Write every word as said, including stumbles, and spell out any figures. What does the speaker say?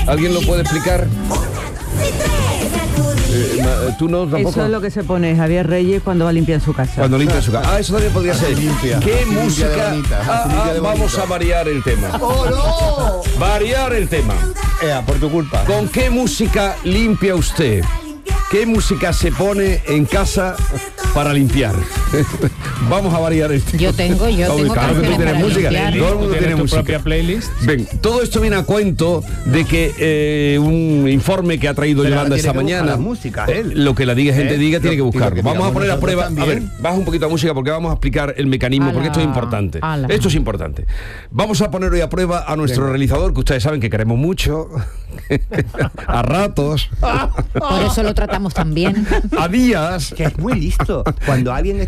¿Alguien lo puede explicar? Eh, ¿Tú no tampoco? Eso es lo que se pone Javier Reyes cuando va a limpiar su casa. Cuando limpia su casa. Ah, eso también podría ser. Limpia. ¿Qué Limpia música? de bonita, Ah, limpia ah, de vamos bonito. a variar el tema. ¡Oh, no! Variar el tema. Ea, por tu culpa. ¿Con qué música limpia usted? ¿Qué música se pone en casa para limpiar? Vamos a variar el tema. Yo tengo, yo Hombre, tengo claro que tú canciones tienes para música. limpiar. Todo el mundo tiene tu música. propia playlist. Ven, todo esto viene a cuento de que eh, un informe que ha traído Pero Yolanda ahora esta tiene que buscar mañana, la música, él. lo que la diga gente ¿Eh? diga, Lo- tiene que y lo buscarlo. que Vamos a digamos poner a nosotros prueba. A ver, también. baja un poquito la música porque vamos a explicar el mecanismo, porque esto es Ala, importante. ala. Esto es importante. Vamos a poner hoy a prueba a nuestro realizador, que ustedes saben que queremos mucho, a ratos, Por eso lo tratamos tan bien. a días. Que es muy listo. Cuando alguien